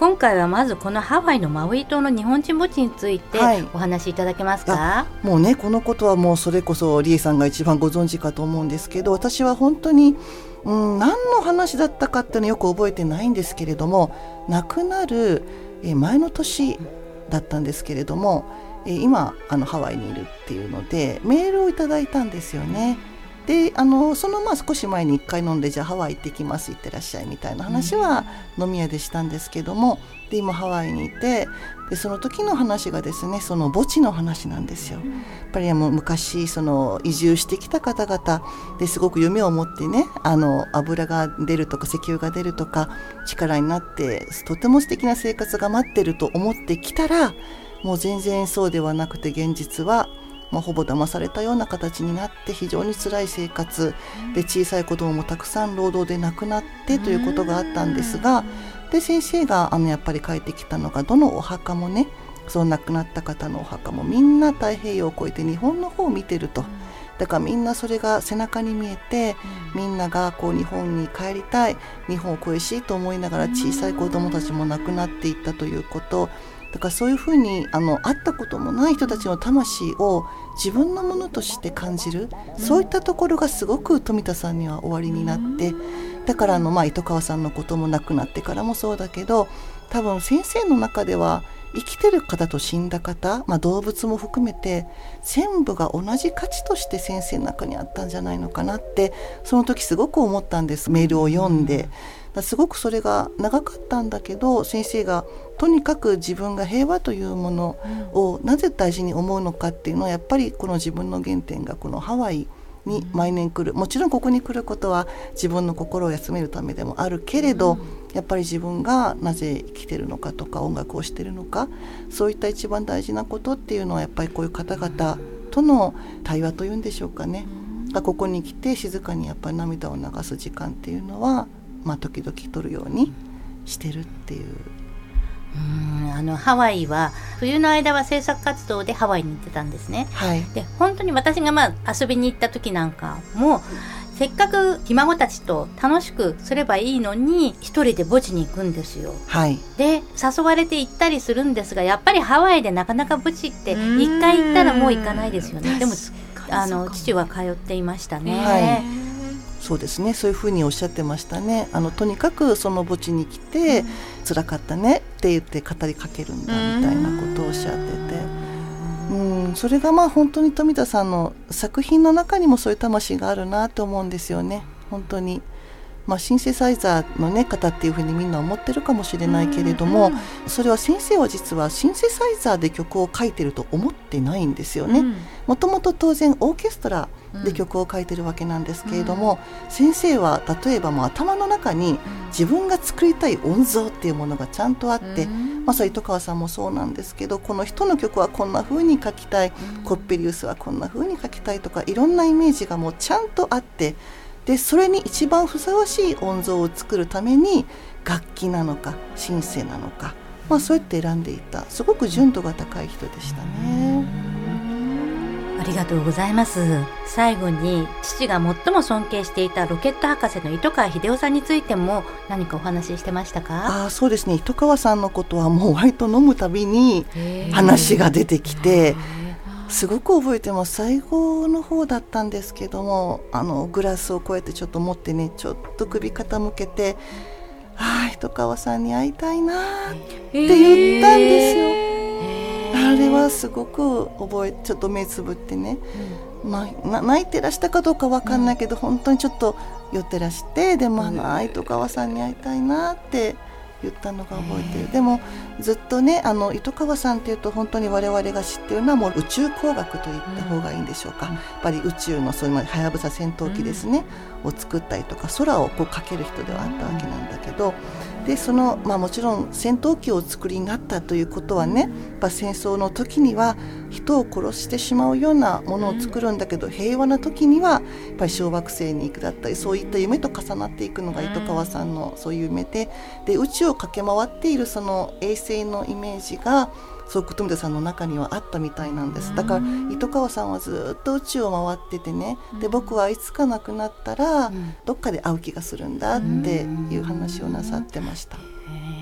今回はまずこのハワイのマウイ島の日本人墓地についてお話しいただけますか？ もうね、このことはもうそれこそリエさんが一番ご存知かと思うんですけど、私は本当に、何の話だったかっていうのはよく覚えてないんですけれども、亡くなる前の年だったんですけれども、今ハワイにいるっていうのでメールをいただいたんですよね。でその少し前に1回飲んで、じゃあハワイ行ってきます、行ってらっしゃいみたいな話は飲み屋でしたんですけども、で今ハワイにいて、でその時の話がですね、その墓地の話なんですよ。やっぱり昔その移住してきた方々ですごく夢を持ってね、油が出るとか石油が出るとか力になってとても素敵な生活が待ってると思ってきたら、もう全然そうではなくて、現実はほぼ騙されたような形になって、非常に辛い生活で、小さい子供もたくさん労働で亡くなってということがあったんですが、で先生がやっぱり書いてきたのが、どのお墓もね、その亡くなった方のお墓もみんな太平洋を越えて日本の方を見てると。だからみんなそれが背中に見えて、みんながこう日本に帰りたい、日本を恋しいと思いながら小さい子供たちも亡くなっていったということ。だからそういうふうに会ったこともない人たちの魂を自分のものとして感じる、そういったところがすごく富田さんにはおありになって、だから糸川さんのことも亡くなってからもそうだけど、多分先生の中では生きてる方と死んだ方、動物も含めて全部が同じ価値として先生の中にあったんじゃないのかなって、その時すごく思ったんです。メールを読んで、すごくそれが長かったんだけど、先生がとにかく自分が平和というものをなぜ大事に思うのかっていうのは、やっぱりこの自分の原点がこのハワイに毎年来る、もちろんここに来ることは自分の心を休めるためでもあるけれど、やっぱり自分がなぜ生きてるのかとか音楽をしてるのか、そういった一番大事なことっていうのは、やっぱりこういう方々との対話というんでしょうかね、ここに来て静かにやっぱり涙を流す時間っていうのは、時々取るようにしてるっていう。 ハワイは冬の間は制作活動でハワイに行ってたんですね、で本当に私が遊びに行った時なんかも、せっかくひ孫たちと楽しくすればいいのに一人で墓地に行くんですよ、で誘われて行ったりするんですが、やっぱりハワイでなかなか墓地って一回行ったらもう行かないですよね。でも父は通っていましたね、 そうですね、そういうふうにおっしゃってましたね。とにかくその墓地に来て、辛かったねって言って語りかけるんだみたいなことをおっしゃってて、それが本当に富田さんの作品の中にもそういう魂があるなと思うんですよね。本当にシンセサイザーの、方っていうふうにみんな思ってるかもしれないけれども、それは先生は実はシンセサイザーで曲を書いてると思ってないんですよね。もともと当然オーケストラで曲を書いてるわけなんですけれども、先生は例えば頭の中に自分が作りたい音像っていうものがちゃんとあって、それ糸川さんもそうなんですけど、この人の曲はこんな風に書きたい、コッペリウスはこんな風に書きたいとか、いろんなイメージがもうちゃんとあって、でそれに一番ふさわしい音像を作るために楽器なのかシンセなのか、そうやって選んでいた、すごく純度が高い人でしたね。 ありがとうございます。最後に父が最も尊敬していたロケット博士の糸川英夫さんについても何かお話ししてましたか？ そうですね、糸川さんのことはもう割と飲むたびに話が出てきて、すごく覚えてます。最後の方だったんですけども、グラスをこうやってちょっと持ってね、ちょっと首傾けて、糸川さんに会いたいなって言ったんですよ。あれはすごくちょっと目つぶってね、泣いてらしたかどうか分かんないけど、本当にちょっと寄ってらして、でも糸川さんに会いたいなって言ったのが覚えてる。でもずっとね、糸川さんっていうと本当に我々が知っているのはもう宇宙工学と言った方がいいんでしょうか。やっぱり宇宙のそういうはやぶさ戦闘機ですね、を作ったりとか空をかける人ではあったわけなんだけど、でもちろん戦闘機をお作りになったということはね、やっぱ戦争の時には人を殺してしまうようなものを作るんだけど、平和な時にはやっぱり小惑星に行くだったり、そういった夢と重なっていくのが糸川さんのそういう夢で、宇宙を駆け回っているその衛星のイメージがすごく富田さんの中にはあったみたいなんです。だから糸川さんはずっと宇宙を回っててね、で僕はいつか亡くなったらどっかで会う気がするんだっていう話をなさってました。